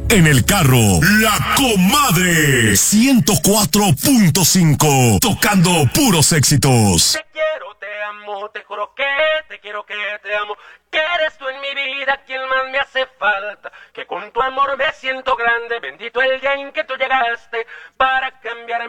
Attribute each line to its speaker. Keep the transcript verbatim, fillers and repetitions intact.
Speaker 1: En el carro, La Comadre. ciento cuatro punto cinco. Tocando puros éxitos.
Speaker 2: Te quiero, te amo, te juro que te quiero, que te amo. Que eres tú en mi vida quien más me hace falta. Que con tu amor me siento grande. Bendito el día en que tú llegaste para cambiar